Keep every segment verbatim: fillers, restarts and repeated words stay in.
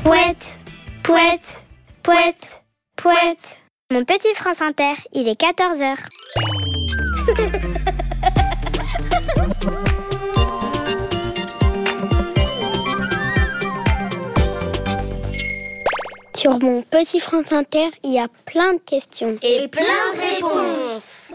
Pouette, pouette, pouette, pouette. Mon petit France Inter, il est quatorze heures. Sur mon petit France Inter, il y a plein de questions. Et plein de réponses.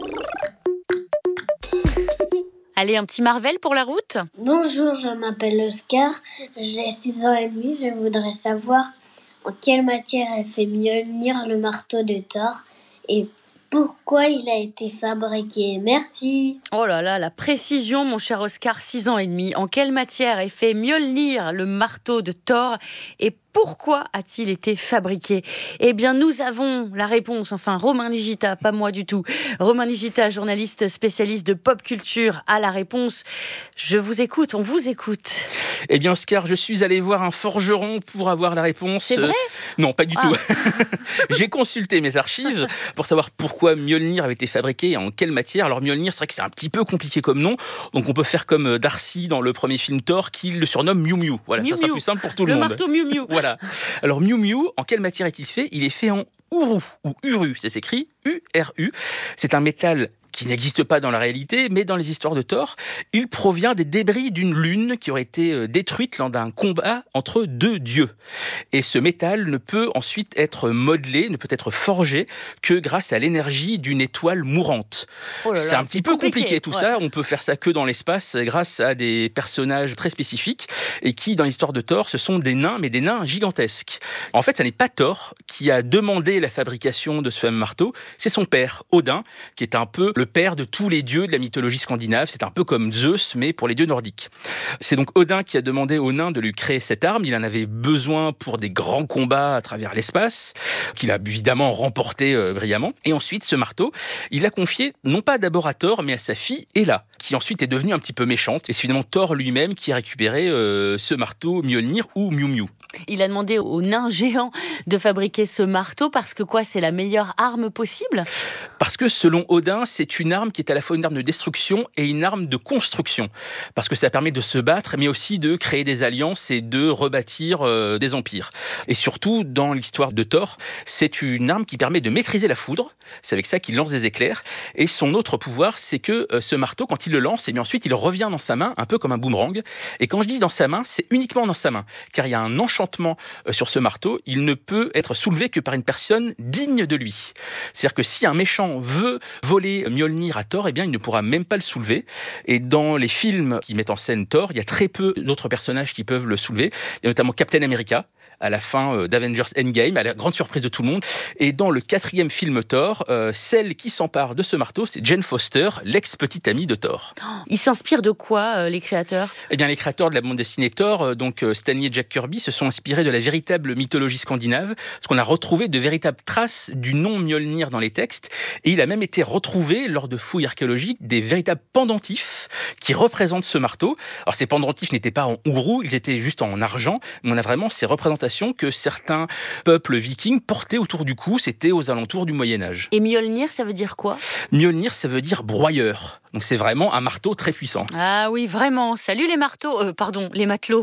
Allez, un petit Marvel pour la route ? Bonjour, je m'appelle Oscar, j'ai six ans et demi. Je voudrais savoir en quelle matière est fait Mjolnir, le marteau de Thor, et pourquoi il a été fabriqué. Merci. Oh là là, la précision, mon cher Oscar, six ans et demi. En quelle matière est fait Mjolnir, le marteau de Thor, et pourquoi a-t-il été fabriqué ? Eh bien, nous avons la réponse. Enfin, Romain Ligita, pas moi du tout. Romain Ligita, journaliste spécialiste de pop culture, a la réponse. Je vous écoute, on vous écoute. Eh bien, Oscar, je suis allé voir un forgeron pour avoir la réponse. C'est vrai ? Non, pas du ah. tout. J'ai consulté mes archives pour savoir pourquoi Mjolnir avait été fabriqué et en quelle matière. Alors, Mjolnir, c'est vrai que c'est un petit peu compliqué comme nom. Donc, on peut faire comme Darcy dans le premier film Thor, qui le surnomme Miu Miu. Voilà, Miu ça sera Miu. plus simple pour tout le, le monde. Le marteau Miu Miu. Voilà. Alors, Miu Miu, en quelle matière est-il fait ? Il est fait en Uru, ou Uru, ça s'écrit U R U. C'est un métal qui n'existe pas dans la réalité, mais dans les histoires de Thor, il provient des débris d'une lune qui aurait été détruite lors d'un combat entre deux dieux. Et ce métal ne peut ensuite être modelé, ne peut être forgé que grâce à l'énergie d'une étoile mourante. Oh là là, c'est un petit c'est peu compliqué, compliqué tout ouais. ça, on peut faire ça que dans l'espace grâce à des personnages très spécifiques et qui, dans l'histoire de Thor, ce sont des nains, mais des nains gigantesques. En fait, ce n'est pas Thor qui a demandé la fabrication de ce fameux marteau, c'est son père, Odin, qui est un peu le père de tous les dieux de la mythologie scandinave. C'est un peu comme Zeus, mais pour les dieux nordiques. C'est donc Odin qui a demandé aux nains de lui créer cette arme. Il en avait besoin pour des grands combats à travers l'espace, qu'il a évidemment remporté euh, brillamment. Et ensuite, ce marteau, il l'a confié non pas d'abord à Thor, mais à sa fille Hela, qui ensuite est devenue un petit peu méchante. Et c'est finalement Thor lui-même qui a récupéré euh, ce marteau Mjolnir ou Miu Miu. Il a demandé aux nains géants de fabriquer ce marteau parce que quoi, c'est la meilleure arme possible ? Parce que selon Odin, c'est une arme qui est à la fois une arme de destruction et une arme de construction. Parce que ça permet de se battre, mais aussi de créer des alliances et de rebâtir euh, des empires. Et surtout, dans l'histoire de Thor, c'est une arme qui permet de maîtriser la foudre. C'est avec ça qu'il lance des éclairs. Et son autre pouvoir, c'est que euh, ce marteau, quand il le lance, et bien ensuite, il revient dans sa main, un peu comme un boomerang. Et quand je dis dans sa main, c'est uniquement dans sa main. Car il y a un enchantement sur ce marteau, il ne peut être soulevé que par une personne digne de lui. C'est-à-dire que si un méchant veut voler Mjolnir à Thor, eh bien, il ne pourra même pas le soulever. Et dans les films qui mettent en scène Thor, il y a très peu d'autres personnages qui peuvent le soulever. Il y a notamment Captain America, à la fin d'Avengers Endgame, à la grande surprise de tout le monde. Et dans le quatrième film Thor, euh, celle qui s'empare de ce marteau, c'est Jane Foster, l'ex-petite amie de Thor. Oh, ils s'inspirent de quoi, euh, les créateurs ? Eh bien, les créateurs de la bande dessinée Thor, euh, donc euh, Stan Lee et Jack Kirby, se sont inspirés de la véritable mythologie scandinave, parce qu'on a retrouvé de véritables traces du nom Mjolnir dans les textes, et il a même été retrouvé, lors de fouilles archéologiques, des véritables pendentifs qui représentent ce marteau. Alors, ces pendentifs n'étaient pas en Uru, ils étaient juste en argent, mais on a vraiment ces représentations que certains peuples vikings portaient autour du cou. C'était aux alentours du Moyen-Âge. Et Mjolnir, ça veut dire quoi ? Mjolnir, ça veut dire broyeur. Donc c'est vraiment un marteau très puissant. Ah oui, vraiment. Salut les marteaux. Euh, pardon, les matelots.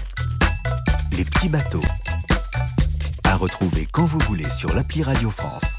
Les petits bateaux. À retrouver quand vous voulez sur l'appli Radio France.